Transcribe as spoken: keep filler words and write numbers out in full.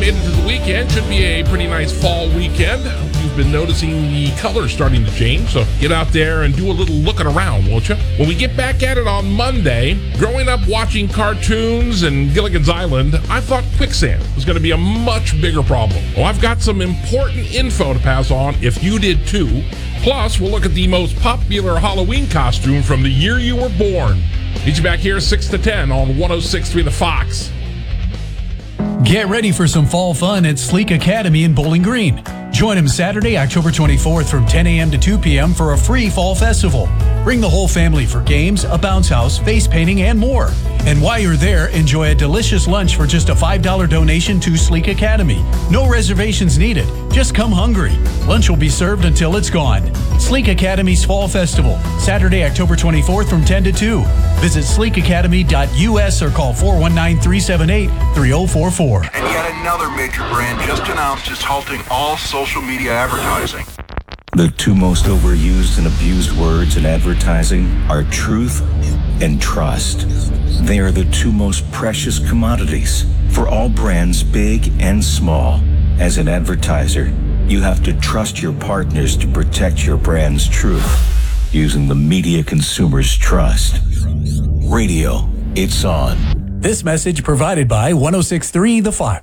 get into the weekend. Should be a pretty nice fall weekend. You've been noticing the colors starting to change, so get out there and do a little looking around, won't you? When we get back at it on Monday, growing up watching cartoons and Gilligan's Island, I thought quicksand was going to be a much bigger problem. Well, I've got some important info to pass on if you did too. Plus, we'll look at the most popular Halloween costume from the year you were born. Meet you back here six to ten on one oh six point three The Fox. Get ready for some fall fun at Sleek Academy in Bowling Green. Join them Saturday, October twenty-fourth from ten a.m. to two p.m. for a free fall festival. Bring the whole family for games, a bounce house, face painting, and more. And while you're there, enjoy a delicious lunch for just a five dollars donation to Sleek Academy. No reservations needed. Just come hungry. Lunch will be served until it's gone. Sleek Academy's Fall Festival, Saturday, October twenty-fourth from ten to two. Visit sleek academy dot u s or call four one nine, three seven eight, three oh four four. And yet another major brand just announced it's halting all social media advertising. The two most overused and abused words in advertising are truth and trust. They are the two most precious commodities for all brands, big and small. As an advertiser, you have to trust your partners to protect your brand's truth using the media consumers trust. Radio, it's on. This message provided by one oh six point three The Fox.